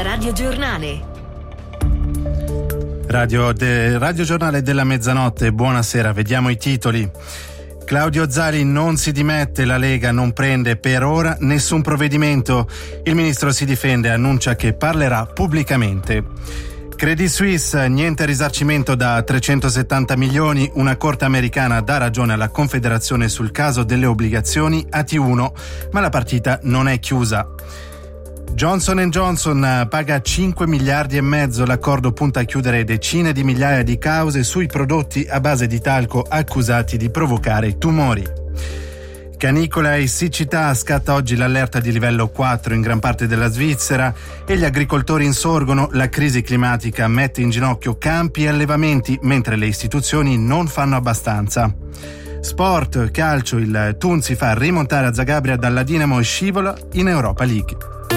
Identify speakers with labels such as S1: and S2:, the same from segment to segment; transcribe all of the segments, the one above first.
S1: Radio Giornale.
S2: Radio Giornale della mezzanotte, buonasera, vediamo i titoli. Claudio Zali non si dimette, la Lega non prende per ora nessun provvedimento. Il ministro si difende e annuncia che parlerà pubblicamente. Credit Suisse, niente risarcimento da 370 milioni, una corte americana dà ragione alla Confederazione sul caso delle obbligazioni AT1, ma la partita non è chiusa. Johnson & Johnson paga 5 miliardi e mezzo, l'accordo punta a chiudere decine di migliaia di cause sui prodotti a base di talco accusati di provocare tumori. Canicola e siccità, scatta oggi l'allerta di livello 4 in gran parte della Svizzera e gli agricoltori insorgono, la crisi climatica mette in ginocchio campi e allevamenti mentre le istituzioni non fanno abbastanza. Sport, calcio, il Thun si fa rimontare a Zagabria dalla Dinamo e scivola in Europa League.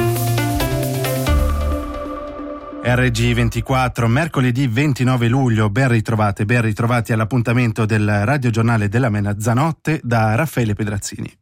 S2: RG24, mercoledì 29 luglio, ben ritrovati all'appuntamento del Radio Giornale della mezzanotte da Raffaele Pedrazzini.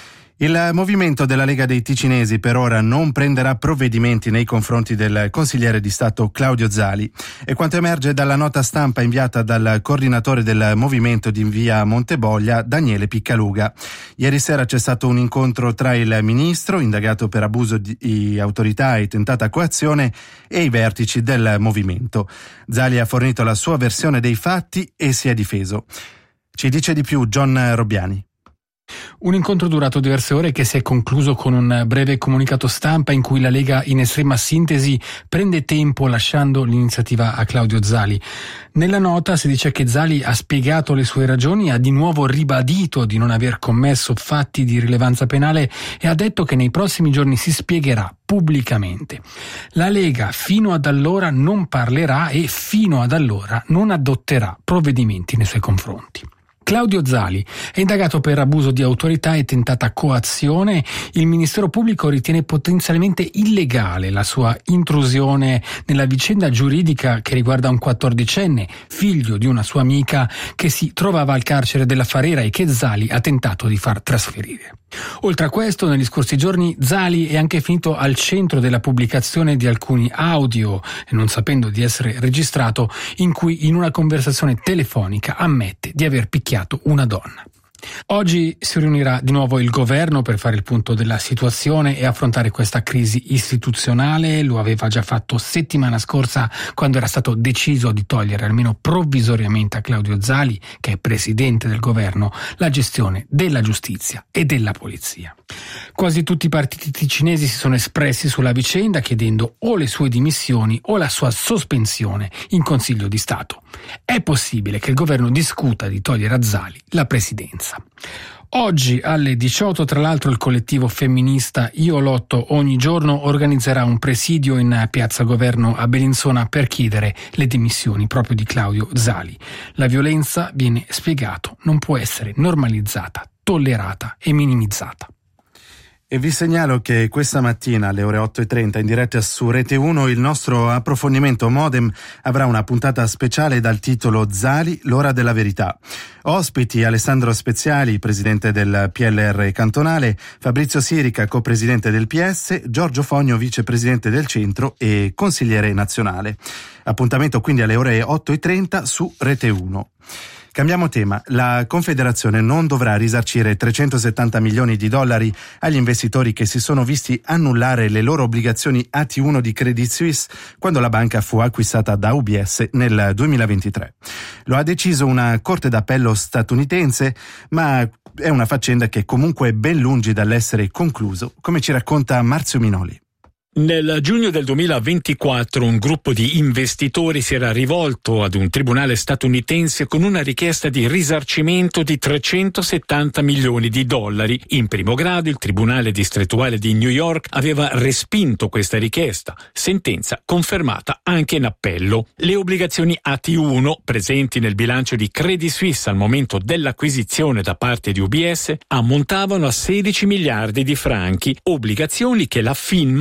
S2: Il movimento della Lega dei Ticinesi per ora non prenderà provvedimenti nei confronti del consigliere di Stato Claudio Zali. E quanto emerge dalla nota stampa inviata dal coordinatore del movimento di via Monteboglia, Daniele Piccaluga. Ieri sera c'è stato un incontro tra il ministro, indagato per abuso di autorità e tentata coazione, e i vertici del movimento. Zali ha fornito la sua versione dei fatti e si è difeso. Ci dice di più John Robbiani.
S3: Un incontro durato diverse ore che si è concluso con un breve comunicato stampa in cui la Lega, in estrema sintesi, prende tempo lasciando l'iniziativa a Claudio Zali. Nella nota si dice che Zali ha spiegato le sue ragioni, ha di nuovo ribadito di non aver commesso fatti di rilevanza penale e ha detto che nei prossimi giorni si spiegherà pubblicamente. La Lega fino ad allora non parlerà e fino ad allora non adotterà provvedimenti nei suoi confronti. Claudio Zali è indagato per abuso di autorità e tentata coazione. Il Ministero Pubblico ritiene potenzialmente illegale la sua intrusione nella vicenda giuridica che riguarda un 14enne, figlio di una sua amica, che si trovava al carcere della Farera e che Zali ha tentato di far trasferire. Oltre a questo, negli scorsi giorni Zali è anche finito al centro della pubblicazione di alcuni audio, non sapendo di essere registrato, in cui in una conversazione telefonica ammette di aver picchiato una donna. Oggi si riunirà di nuovo il governo per fare il punto della situazione e affrontare questa crisi istituzionale. Lo aveva già fatto settimana scorsa quando era stato deciso di togliere almeno provvisoriamente a Claudio Zali, che è presidente del governo, la gestione della giustizia e della polizia. Quasi tutti i partiti ticinesi si sono espressi sulla vicenda chiedendo o le sue dimissioni o la sua sospensione in Consiglio di Stato. È possibile che il governo discuta di togliere a Zali la presidenza. Oggi alle 18, tra l'altro, il collettivo femminista Io Lotto Ogni Giorno organizzerà un presidio in Piazza Governo a Bellinzona per chiedere le dimissioni proprio di Claudio Zali. La violenza, viene spiegato, non può essere normalizzata, tollerata e minimizzata.
S2: E vi segnalo che questa mattina alle ore 8:30 in diretta su Rete 1 il nostro approfondimento Modem avrà una puntata speciale dal titolo Zali, l'ora della verità. Ospiti Alessandro Speziali, presidente del PLR cantonale, Fabrizio Sirica, copresidente del PS, Giorgio Fogno, vicepresidente del Centro e consigliere nazionale. Appuntamento quindi alle ore 8:30 su Rete 1. Cambiamo tema. La Confederazione non dovrà risarcire 370 milioni di dollari agli investitori che si sono visti annullare le loro obbligazioni AT1 di Credit Suisse quando la banca fu acquistata da UBS nel 2023. Lo ha deciso una corte d'appello statunitense, ma è una faccenda che comunque è ben lungi dall'essere concluso, come ci racconta Marzio Minoli.
S4: Nel giugno del 2024 un gruppo di investitori si era rivolto ad un tribunale statunitense con una richiesta di risarcimento di 370 milioni di dollari. In primo grado il tribunale distrettuale di New York aveva respinto questa richiesta, sentenza confermata anche in appello. Le obbligazioni AT1 presenti nel bilancio di Credit Suisse al momento dell'acquisizione da parte di UBS ammontavano a 16 miliardi di franchi, obbligazioni che la FINMA, l'autorità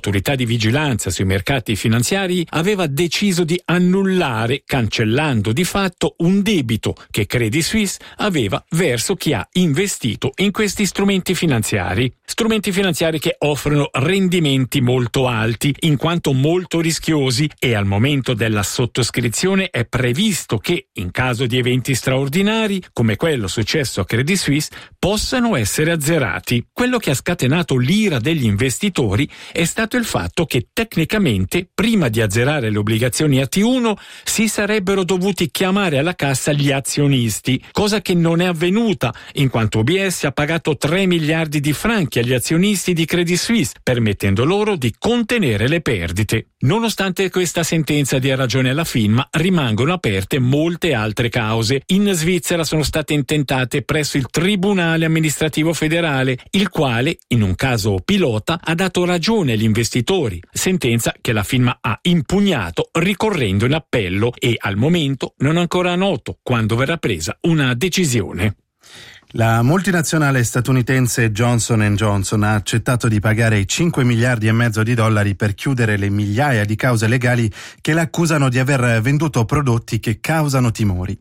S4: l'autorità di vigilanza sui mercati finanziari aveva deciso di annullare, cancellando di fatto un debito che Credit Suisse aveva verso chi ha investito in questi strumenti finanziari che offrono rendimenti molto alti in quanto molto rischiosi, e al momento della sottoscrizione è previsto che, in caso di eventi straordinari come quello successo a Credit Suisse, possano essere azzerati. Quello che ha scatenato l'ira degli investitori è stato il fatto che tecnicamente, prima di azzerare le obbligazioni AT1, si sarebbero dovuti chiamare alla cassa gli azionisti, cosa che non è avvenuta, in quanto UBS ha pagato 3 miliardi di franchi agli azionisti di Credit Suisse, permettendo loro di contenere le perdite. Nonostante questa sentenza dia ragione alla FINMA, rimangono aperte molte altre cause. In Svizzera sono state intentate presso il Tribunale amministrativo federale, il quale, in un caso pilota, ha dato ragione agli investitori, sentenza che la FINMA ha impugnato ricorrendo in appello, e al momento non è ancora noto quando verrà presa una decisione.
S2: La multinazionale statunitense Johnson & Johnson ha accettato di pagare i 5 miliardi e mezzo di dollari per chiudere le migliaia di cause legali che la accusano di aver venduto prodotti che causano tumori.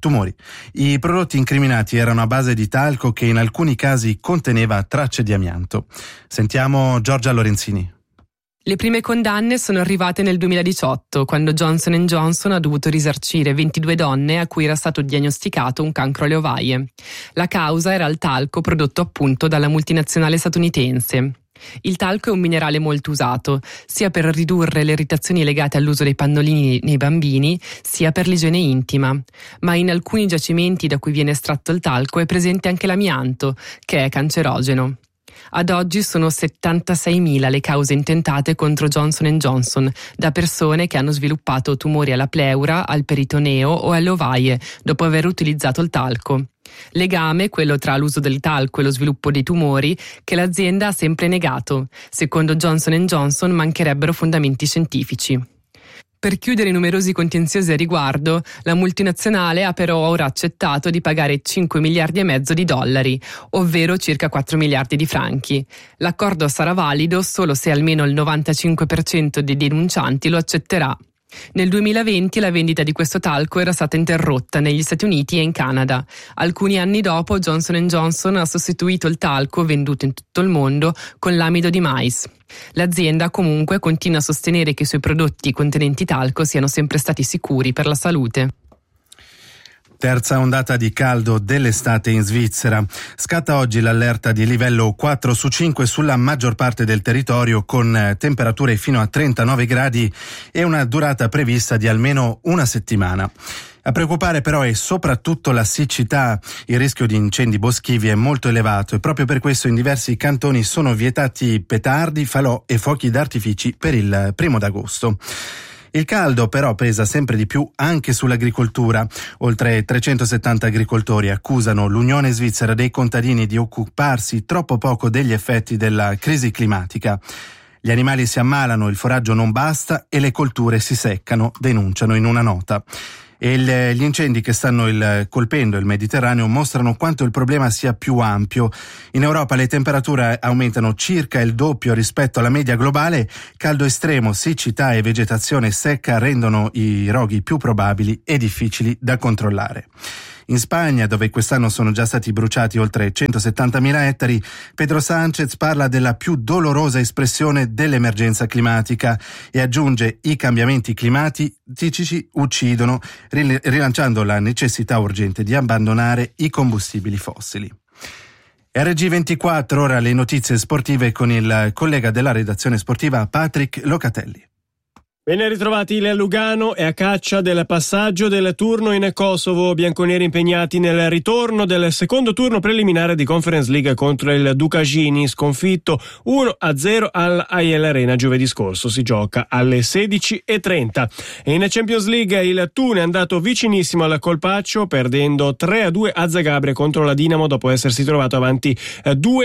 S2: I prodotti incriminati erano a base di talco che in alcuni casi conteneva tracce di amianto. Sentiamo Giorgia Lorenzini.
S1: Le prime condanne sono arrivate nel 2018, quando Johnson & Johnson ha dovuto risarcire 22 donne a cui era stato diagnosticato un cancro alle ovaie. La causa era il talco prodotto appunto dalla multinazionale statunitense. Il talco è un minerale molto usato, sia per ridurre le irritazioni legate all'uso dei pannolini nei bambini, sia per l'igiene intima. Ma in alcuni giacimenti da cui viene estratto il talco è presente anche l'amianto, che è cancerogeno. Ad oggi sono 76.000 le cause intentate contro Johnson & Johnson da persone che hanno sviluppato tumori alla pleura, al peritoneo o alle ovaie dopo aver utilizzato il talco. Legame, quello tra l'uso del talco e lo sviluppo dei tumori, che l'azienda ha sempre negato. Secondo Johnson & Johnson mancherebbero fondamenti scientifici. Per chiudere i numerosi contenziosi a riguardo, la multinazionale ha però ora accettato di pagare 5 miliardi e mezzo di dollari, ovvero circa 4 miliardi di franchi. L'accordo sarà valido solo se almeno il 95% dei denuncianti lo accetterà. Nel 2020 la vendita di questo talco era stata interrotta negli Stati Uniti e in Canada. Alcuni anni dopo Johnson & Johnson ha sostituito il talco venduto in tutto il mondo con l'amido di mais. L'azienda comunque continua a sostenere che i suoi prodotti contenenti talco siano sempre stati sicuri per la salute.
S2: Terza ondata di caldo dell'estate in Svizzera. Scatta oggi l'allerta di livello 4 su 5 sulla maggior parte del territorio, con temperature fino a 39 gradi e una durata prevista di almeno una settimana. A preoccupare però è soprattutto la siccità. Il rischio di incendi boschivi è molto elevato e proprio per questo in diversi cantoni sono vietati petardi, falò e fuochi d'artifici per il 1° d'agosto. Il caldo però pesa sempre di più anche sull'agricoltura. Oltre 370 agricoltori accusano l'Unione Svizzera dei contadini di occuparsi troppo poco degli effetti della crisi climatica. Gli animali si ammalano, il foraggio non basta e le colture si seccano, denunciano in una nota. E gli incendi che stanno colpendo il Mediterraneo mostrano quanto il problema sia più ampio. In Europa le temperature aumentano circa il doppio rispetto alla media globale. Caldo estremo, siccità e vegetazione secca rendono i roghi più probabili e difficili da controllare. In Spagna, dove quest'anno sono già stati bruciati oltre 170.000 ettari, Pedro Sánchez parla della più dolorosa espressione dell'emergenza climatica e aggiunge: i cambiamenti climatici uccidono, rilanciando la necessità urgente di abbandonare i combustibili fossili. RG24, ora le notizie sportive con il collega della redazione sportiva Patrick Locatelli.
S5: Ben ritrovati, il Lugano è a caccia del passaggio del turno in Kosovo. Bianconeri impegnati nel ritorno del secondo turno preliminare di Conference League contro il Dukashini, sconfitto 1-0 all'Aiel Arena giovedì scorso. Si gioca alle 16:30. E in Champions League il Thun è andato vicinissimo al colpaccio, perdendo 3-2 a Zagabria contro la Dinamo dopo essersi trovato avanti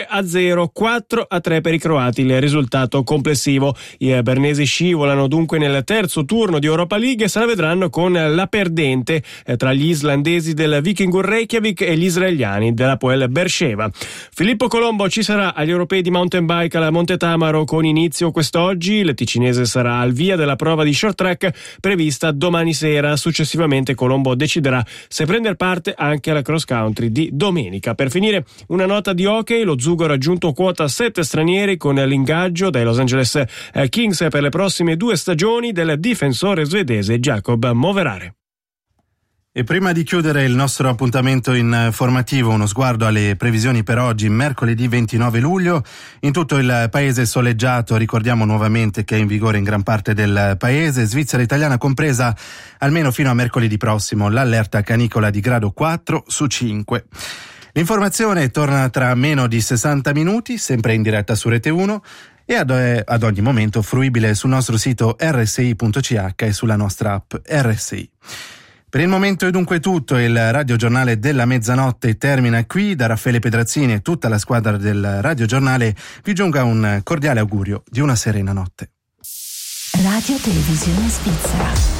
S5: 2-0, 4-3 per i croati il risultato complessivo. I bernesi scivolano dunque nella nel terzo turno di Europa League se la vedranno con la perdente tra gli islandesi del Vikingur Reykjavik e gli israeliani dell'Hapoel Beersheva. Filippo Colombo ci sarà agli europei di mountain bike alla Monte Tamaro con inizio quest'oggi. Il ticinese sarà al via della prova di short track prevista domani sera. Successivamente Colombo deciderà se prendere parte anche alla cross country di domenica. Per finire una nota di hockey: lo Zugo ha raggiunto quota 7 stranieri con l'ingaggio dai Los Angeles Kings per le prossime 2 stagioni del difensore svedese Jacob Moverare.
S2: E prima di chiudere il nostro appuntamento informativo, uno sguardo alle previsioni per oggi, mercoledì 29 luglio. In tutto il paese soleggiato, ricordiamo nuovamente che è in vigore in gran parte del paese, Svizzera italiana compresa, almeno fino a mercoledì prossimo, l'allerta canicola di grado 4 su 5. L'informazione torna tra meno di 60 minuti, sempre in diretta su Rete 1 e ad ogni momento fruibile sul nostro sito rsi.ch e sulla nostra app RSI. Per il momento è dunque tutto, il radiogiornale della mezzanotte termina qui. Da Raffaele Pedrazzini e tutta la squadra del radiogiornale vi giunga un cordiale augurio di una serena notte.
S6: Radio Televisione Svizzera.